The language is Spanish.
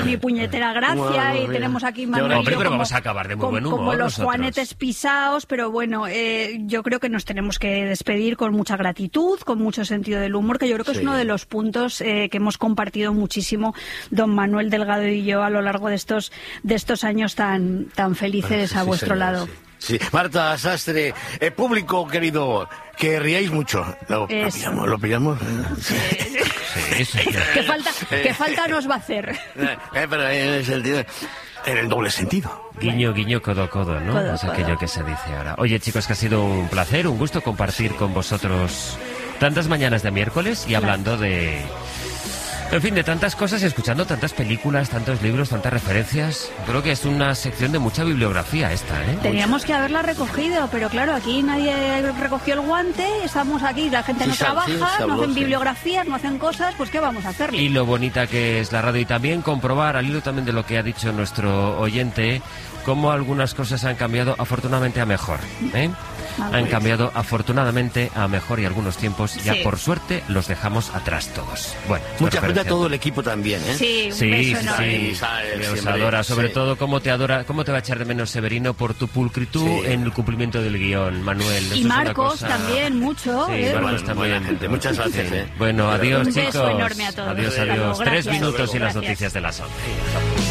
ni puñetera gracia, y tenemos aquí Manuel y yo pero vamos a acabar de muy buen humor como los nosotros. juanetes pisaos, pero bueno, yo creo que nos tenemos que despedir con mucha gratitud, con mucho sentido del humor, que yo creo que es uno de los puntos que hemos compartido muchísimo don Manuel Delgado y yo a lo largo de esestos años tan felices a vuestro lado. Sí. Marta Sastre, público querido, que riáis mucho. ¿Lo pillamos? Sí. ¿Qué falta nos va a hacer? Pero en el doble sentido. Guiño, guiño, codo, codo, ¿no? Codo, es aquello que se dice ahora. Oye, chicos, que ha sido un placer, un gusto compartir con vosotros tantas mañanas de miércoles y hablando de... En fin, de tantas cosas y escuchando tantas películas, tantos libros, tantas referencias. Creo que es una sección de mucha bibliografía esta, ¿eh? Teníamos que haberla recogido, pero claro, aquí nadie recogió el guante, estamos aquí, la gente no trabaja, no hacen bibliografías, no hacen cosas, pues ¿qué vamos a hacerle? Y lo bonita que es la radio, y también comprobar, al hilo también de lo que ha dicho nuestro oyente, cómo algunas cosas han cambiado afortunadamente a mejor, ¿eh? Han cambiado afortunadamente a mejor, y algunos tiempos ya por suerte los dejamos atrás todos. Bueno, mucha gente a todo el equipo también, ¿eh? Sí, os adora, sobre todo cómo te va a echar de menos Severino por tu pulcritud en el cumplimiento del guión, Manuel. Y Marcos también, mucho. Sí, Marcos también. Gente. Muchas gracias. Bueno, adiós, chicos. Un beso enorme a todos. Adiós. Gracias. 3 minutos y las noticias de las 11.